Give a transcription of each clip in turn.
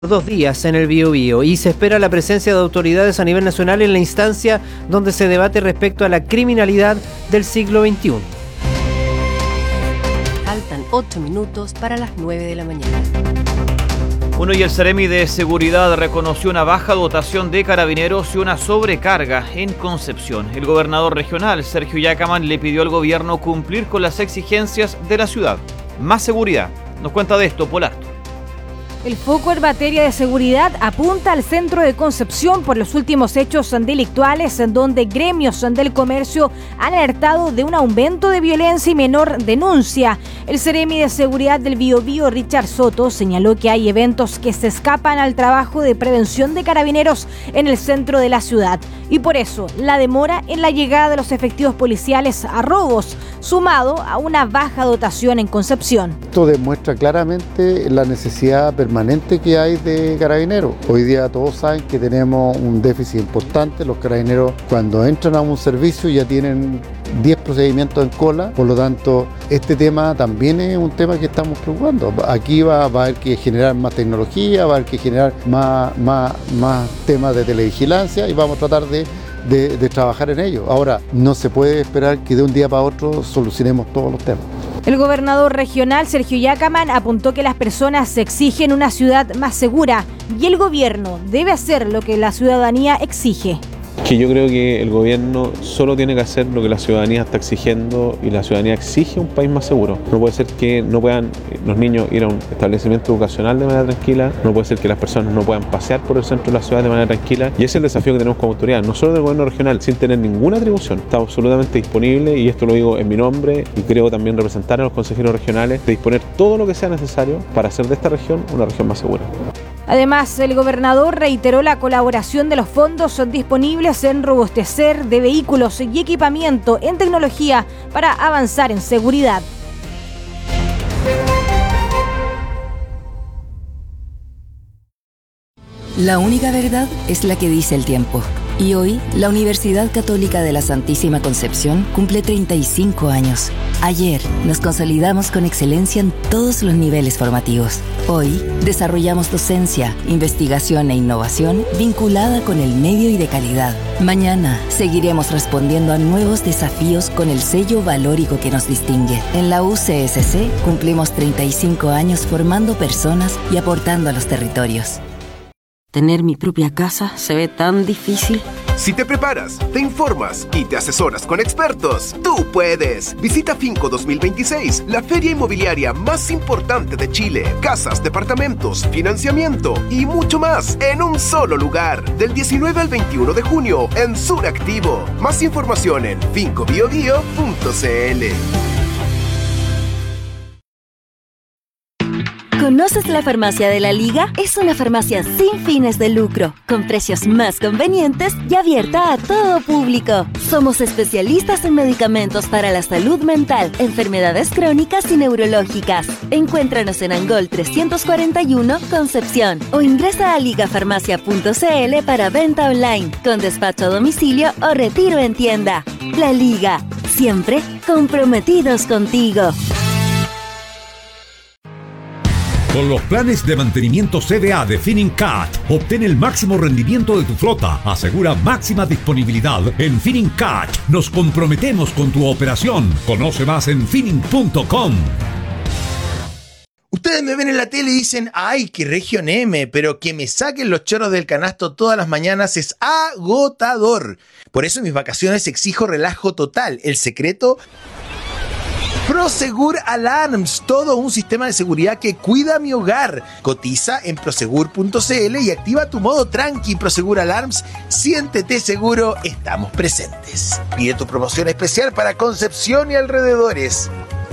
2 días en el Biobío y se espera la presencia de autoridades a nivel nacional en la instancia donde se debate respecto a la criminalidad del siglo XXI. Faltan 8 minutos para las 9 de la mañana. Y el Seremi de Seguridad reconoció una baja dotación de carabineros y una sobrecarga en Concepción. El gobernador regional, Sergio Yacaman, le pidió al gobierno cumplir con las exigencias de la ciudad. Más seguridad. Nos cuenta de esto Polarto. El foco en materia de seguridad apunta al centro de Concepción por los últimos hechos delictuales en donde gremios del comercio han alertado de un aumento de violencia y menor denuncia. El Seremi de Seguridad del Biobío, Richard Soto, señaló que hay eventos que se escapan al trabajo de prevención de carabineros en el centro de la ciudad y por eso la demora en la llegada de los efectivos policiales a robos, sumado a una baja dotación en Concepción. Esto demuestra claramente la necesidad permanente que hay de carabineros. Hoy día todos saben que tenemos un déficit importante. Los carabineros cuando entran a un servicio ya tienen 10 procedimientos en cola, por lo tanto este tema también es un tema que estamos preocupando. Aquí va a haber que generar más tecnología, va a haber que generar más temas de televigilancia y vamos a tratar de trabajar en ello. Ahora, no se puede esperar que de un día para otro solucionemos todos los temas. El gobernador regional, Sergio Yacaman, apuntó que las personas exigen una ciudad más segura y el gobierno debe hacer lo que la ciudadanía exige. Que yo creo que el gobierno solo tiene que hacer lo que la ciudadanía está exigiendo y la ciudadanía exige un país más seguro. No puede ser que no puedan los niños ir a un establecimiento educacional de manera tranquila, no puede ser que las personas no puedan pasear por el centro de la ciudad de manera tranquila y ese es el desafío que tenemos como autoridad, no solo del gobierno regional, sin tener ninguna atribución. Estamos absolutamente disponibles y esto lo digo en mi nombre y creo también representar a los consejeros regionales de disponer todo lo que sea necesario para hacer de esta región una región más segura. Además, el gobernador reiteró la colaboración de los fondos disponibles en robustecer de vehículos y equipamiento en tecnología para avanzar en seguridad. La única verdad es la que dice el tiempo. Y hoy, la Universidad Católica de la Santísima Concepción cumple 35 años. Ayer, nos consolidamos con excelencia en todos los niveles formativos. Hoy, desarrollamos docencia, investigación e innovación vinculada con el medio y de calidad. Mañana, seguiremos respondiendo a nuevos desafíos con el sello valórico que nos distingue. En la UCSC, cumplimos 35 años formando personas y aportando a los territorios. Tener mi propia casa se ve tan difícil. Si te preparas, te informas y te asesoras con expertos, tú puedes. Visita Finco 2026, la feria inmobiliaria más importante de Chile. Casas, departamentos, financiamiento y mucho más en un solo lugar. Del 19 al 21 de junio en Suractivo. Más información en fincobiobio.cl. ¿Conoces la Farmacia de la Liga? Es una farmacia sin fines de lucro, con precios más convenientes y abierta a todo público. Somos especialistas en medicamentos para la salud mental, enfermedades crónicas y neurológicas. Encuéntranos en Angol 341, Concepción, o ingresa a ligafarmacia.cl para venta online, con despacho a domicilio o retiro en tienda. La Liga, siempre comprometidos contigo. Con los planes de mantenimiento CDA de Finincat, obtén el máximo rendimiento de tu flota. Asegura máxima disponibilidad. En Finincat nos comprometemos con tu operación. Conoce más en finning.com. Ustedes me ven en la tele y dicen, ¡ay, qué región M! Pero que me saquen los chorros del canasto todas las mañanas es agotador. Por eso en mis vacaciones exijo relajo total. El secreto... Prosegur Alarms, todo un sistema de seguridad que cuida mi hogar. Cotiza en prosegur.cl y activa tu modo tranqui. Prosegur Alarms, siéntete seguro, estamos presentes. Pide tu promoción especial para Concepción y alrededores.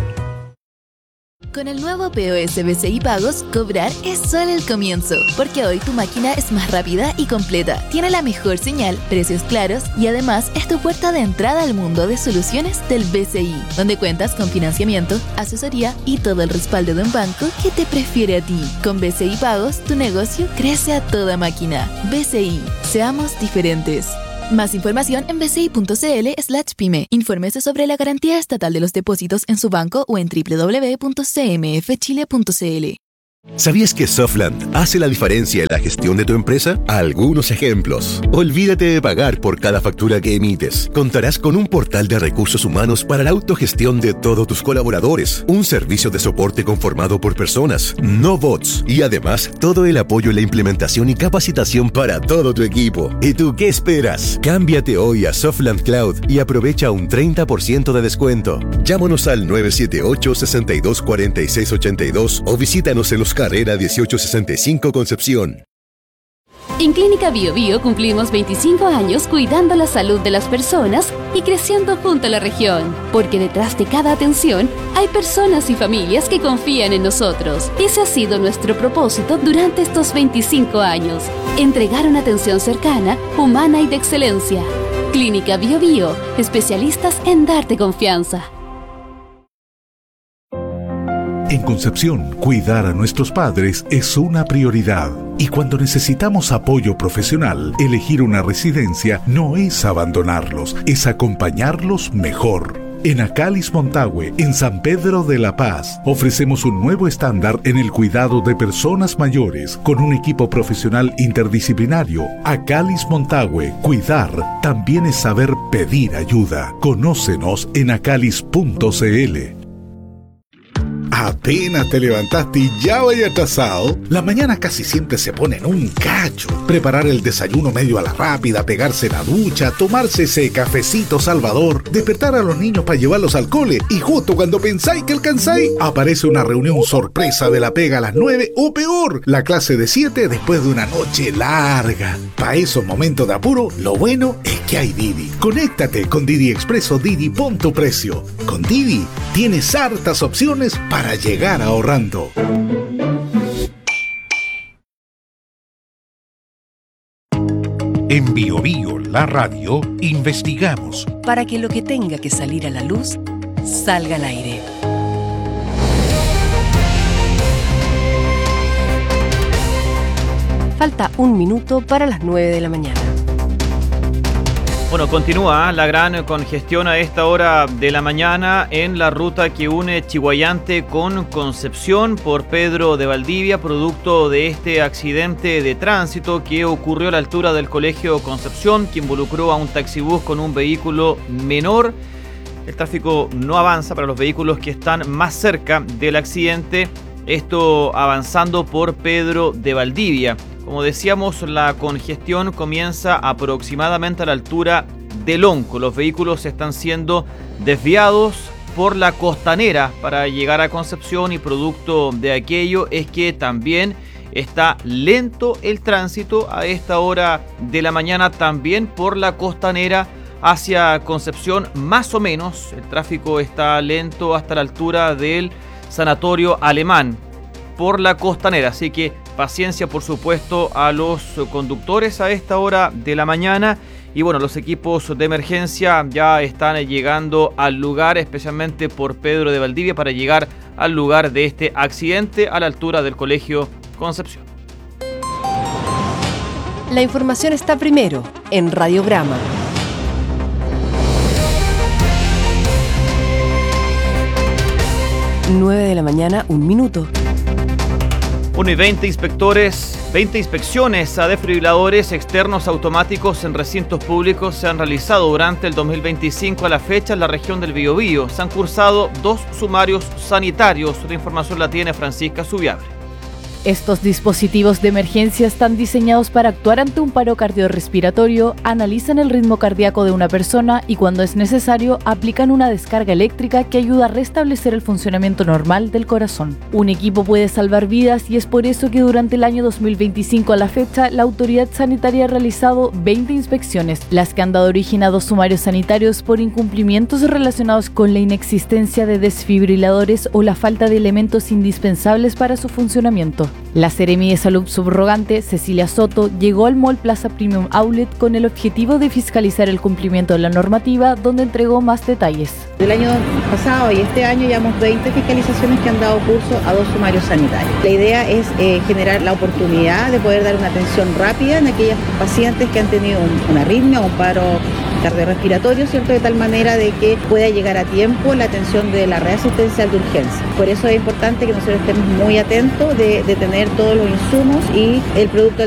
Con el nuevo POS BCI Pagos, cobrar es solo el comienzo, porque hoy tu máquina es más rápida y completa, tiene la mejor señal, precios claros y además es tu puerta de entrada al mundo de soluciones del BCI, donde cuentas con financiamiento, asesoría y todo el respaldo de un banco que te prefiere a ti. Con BCI Pagos, tu negocio crece a toda máquina. BCI, seamos diferentes. Más información en bci.cl/pyme. Infórmese sobre la garantía estatal de los depósitos en su banco o en www.cmfchile.cl. ¿Sabías que Softland hace la diferencia en la gestión de tu empresa? Algunos ejemplos. Olvídate de pagar por cada factura que emites. Contarás con un portal de recursos humanos para la autogestión de todos tus colaboradores, un servicio de soporte conformado por personas, no bots, y además todo el apoyo en la implementación y capacitación para todo tu equipo. ¿Y tú qué esperas? Cámbiate hoy a Softland Cloud y aprovecha un 30% de descuento. Llámanos al 978-624682 o visítanos en los Carrera 1865 Concepción. En Clínica Bio Bio cumplimos 25 años cuidando la salud de las personas y creciendo junto a la región. Porque detrás de cada atención hay personas y familias que confían en nosotros. Ese ha sido nuestro propósito durante estos 25 años. Entregar una atención cercana, humana y de excelencia. Clínica Bio Bio, especialistas en darte confianza. En Concepción, cuidar a nuestros padres es una prioridad. Y cuando necesitamos apoyo profesional, elegir una residencia no es abandonarlos, es acompañarlos mejor. En Acalis Montague, en San Pedro de la Paz, ofrecemos un nuevo estándar en el cuidado de personas mayores con un equipo profesional interdisciplinario. Acalis Montague, cuidar también es saber pedir ayuda. Conócenos en acalis.cl. Apenas te levantaste y ya vaya atrasado. La mañana casi siempre se pone en un cacho. Preparar el desayuno medio a la rápida, pegarse la ducha, tomarse ese cafecito salvador, despertar a los niños para llevarlos al cole y justo cuando pensáis que alcanzáis, aparece una reunión sorpresa de la pega a las 9 o peor, la clase de 7 después de una noche larga. Para esos momentos de apuro, lo bueno es que hay Didi. Conéctate con Didi Expreso Didi, pon tu precio. Con Didi tienes hartas opciones para llegar ahorrando. En Bio Bio, la radio, investigamos para que lo que tenga que salir a la luz salga al aire. Falta un minuto para las 9 de la mañana. Bueno, continúa la gran congestión a esta hora de la mañana en la ruta que une Chiguayante con Concepción por Pedro de Valdivia, producto de este accidente de tránsito que ocurrió a la altura del Colegio Concepción, que involucró a un taxibús con un vehículo menor. El tráfico no avanza para los vehículos que están más cerca del accidente, esto avanzando por Pedro de Valdivia. Como decíamos, la congestión comienza aproximadamente a la altura del Onco. Los vehículos están siendo desviados por la costanera para llegar a Concepción y producto de aquello es que también está lento el tránsito a esta hora de la mañana también por la costanera hacia Concepción, más o menos. El tráfico está lento hasta la altura del Sanatorio Alemán por la costanera, así que paciencia, por supuesto, a los conductores a esta hora de la mañana. Y bueno, los equipos de emergencia ya están llegando al lugar, especialmente por Pedro de Valdivia, para llegar al lugar de este accidente a la altura del Colegio Concepción. La información está primero en Radiograma. Nueve de la mañana, 1 minuto. 1 y 20 inspecciones a desfibriladores externos automáticos en recintos públicos se han realizado durante el 2025 a la fecha en la región del Biobío. Se han cursado 2 sumarios sanitarios. La información la tiene Francisca Subiabre. Estos dispositivos de emergencia están diseñados para actuar ante un paro cardiorrespiratorio, analizan el ritmo cardíaco de una persona y cuando es necesario aplican una descarga eléctrica que ayuda a restablecer el funcionamiento normal del corazón. Un equipo puede salvar vidas y es por eso que durante el año 2025 a la fecha la autoridad sanitaria ha realizado 20 inspecciones, las que han dado origen a 2 sumarios sanitarios por incumplimientos relacionados con la inexistencia de desfibriladores o la falta de elementos indispensables para su funcionamiento. La Seremi de Salud subrogante, Cecilia Soto, llegó al Mall Plaza Premium Outlet con el objetivo de fiscalizar el cumplimiento de la normativa, donde entregó más detalles. Del año pasado y este año llevamos 20 fiscalizaciones que han dado curso a 2 sumarios sanitarios. La idea es generar la oportunidad de poder dar una atención rápida en aquellos pacientes que han tenido una arritmia o un paro cardiorrespiratorio, ¿cierto? De tal manera de que pueda llegar a tiempo la atención de la red asistencial de urgencia. Por eso es importante que nosotros estemos muy atentos de tener todos los insumos y el producto